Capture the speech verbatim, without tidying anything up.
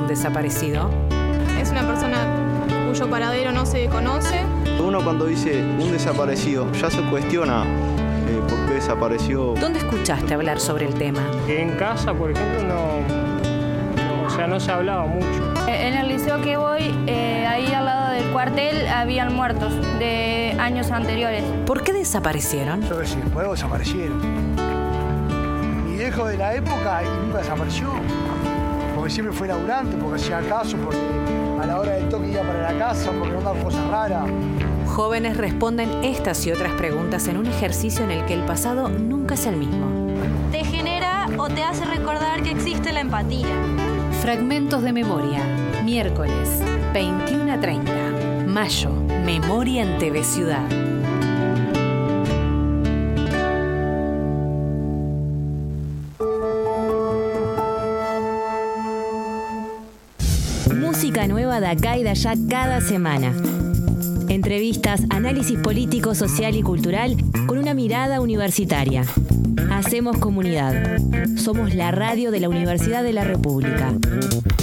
desaparecido? Es una persona cuyo paradero no se conoce. Uno cuando dice un desaparecido ya se cuestiona eh, por qué desapareció. ¿Dónde escuchaste hablar sobre el tema? En casa, por ejemplo, no, no, o sea, no se hablaba mucho. En el liceo que voy, eh, ahí al lado del cuartel, habían muertos de años anteriores. ¿Por qué desaparecieron? Yo qué sé, luego desaparecieron. Mi viejo de la época y nunca desapareció. Porque siempre fue laburante, porque hacía caso, porque a la hora del toque iba para la casa, porque no daban cosas raras. Jóvenes responden estas y otras preguntas en un ejercicio en el que el pasado nunca es el mismo. Te genera o te hace recordar que existe la empatía. Fragmentos de memoria. Miércoles, veintiuno a treinta. Mayo, Memoria en T V Ciudad. Música nueva de acá y de allá cada semana. Entrevistas, análisis político, social y cultural con una mirada universitaria. Hacemos comunidad. Somos la radio de la Universidad de la República.